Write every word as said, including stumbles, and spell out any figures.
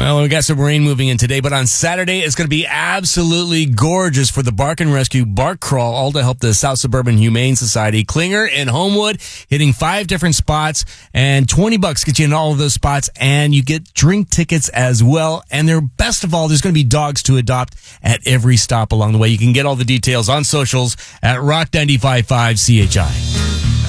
Well, we got some rain moving in today, but on Saturday, it's going to be absolutely gorgeous for the Bark and Rescue Bark Crawl, all to help the South Suburban Humane Society. Klinger and Homewood hitting five different spots, and twenty bucks get you in all of those spots, and you get drink tickets as well. And they're, best of all, there's going to be dogs to adopt at every stop along the way. You can get all the details on socials at Rock ninety-five point five C H I.